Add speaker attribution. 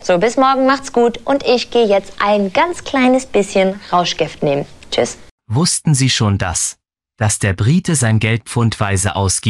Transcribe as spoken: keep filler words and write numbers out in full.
Speaker 1: So, bis morgen, macht's gut und ich gehe jetzt ein ganz kleines bisschen Rauschgift nehmen. Tschüss.
Speaker 2: Wussten Sie schon das, dass der Brite sein Geld pfundweise ausgibt?